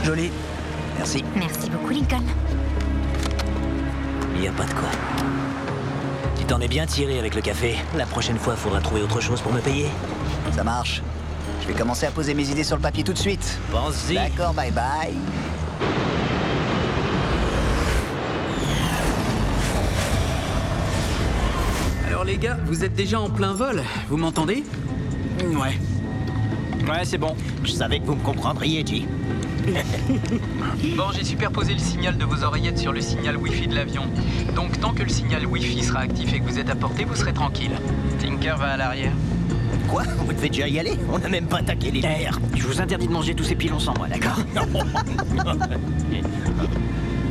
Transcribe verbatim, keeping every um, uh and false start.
Joli. Merci. Merci beaucoup, Lincoln. Il n'y a pas de quoi. Tu t'en es bien tiré avec le café. La prochaine fois, faudra trouver autre chose pour me payer. Ça marche. Je vais commencer à poser mes idées sur le papier tout de suite. Pense-y. D'accord, bye bye. Alors les gars, vous êtes déjà en plein vol, vous m'entendez? Ouais. Ouais, c'est bon. Je savais que vous me comprendriez, G. Bon, j'ai superposé le signal de vos oreillettes sur le signal Wi-Fi de l'avion. Donc, tant que le signal Wi-Fi sera actif et que vous êtes à portée, vous serez tranquille. Tinker va à l'arrière. Quoi? Vous devez déjà y aller? On n'a même pas attaqué les Eh, lumières. je vous interdis de manger tous ces pilons sans moi, d'accord?